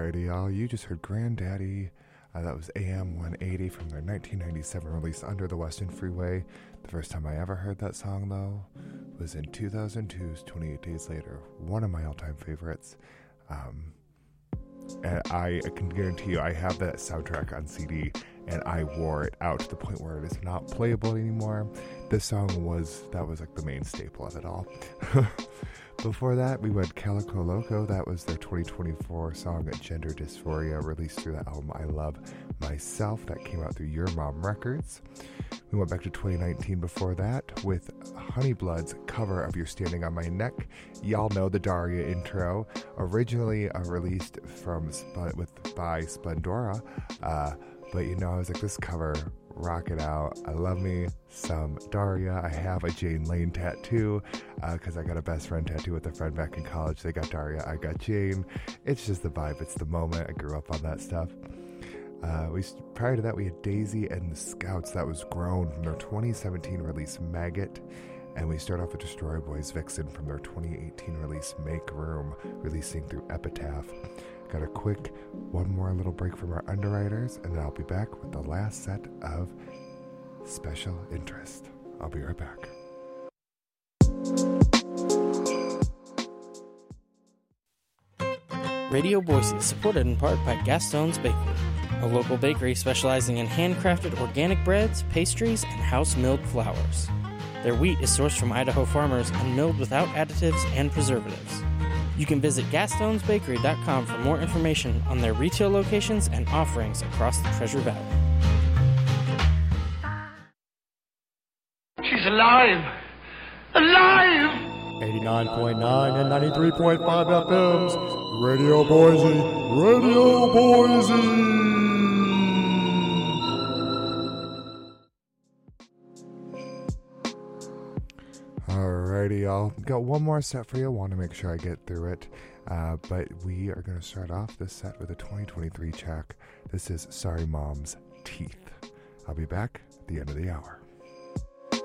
Alrighty, y'all. You just heard Granddaddy. That was AM 180 from their 1997 release, Under the Western Freeway. The first time I ever heard that song, though, was in 2002's 28 Days Later. One of my all-time favorites. And I can guarantee you I have that soundtrack on CD, and I wore it out to the point where it is not playable anymore. This song was like the main staple of it all. Before that, we went Calico Loco. That was their 2024 song, Gender Dysphoria, released through the album I Love Myself. That came out through Your Mom Records. We went back to 2019 before that with Honeyblood's cover of You're Standing on My Neck. Y'all know the Daria intro, originally released by Splendora. But I was like, this cover, rock it out. I love me some Daria. I have a Jane Lane tattoo because I got a best friend tattoo with a friend back in college. They got Daria, I got Jane. It's just the vibe. It's the moment. I grew up on that stuff. Prior to that, we had Daisy and the Scouts. That was Grown from their 2017 release Maggot. And we start off with Destroyer Boys Vixen from their 2018 release Make Room, releasing through Epitaph. Got a quick one more little break from our underwriters, and then I'll be back with the last set of Special Interest. I'll be right back. Radio Boise is supported in part by Gaston's Bakery, a local bakery specializing in handcrafted organic breads, pastries, and house-milled flours. Their wheat is sourced from Idaho farmers and milled without additives and preservatives. You can visit Gaston'sBakery.com for more information on their retail locations and offerings across the Treasure Valley. She's alive! Alive! 89.9 and 93.5 FMs. Radio Boise. Radio Boise. Alrighty, y'all. Got one more set for you. Want to make sure I get through it. But we are going to start off this set with a 2023 track. This is Sorry Mom's Teeth. I'll be back at the end of the hour.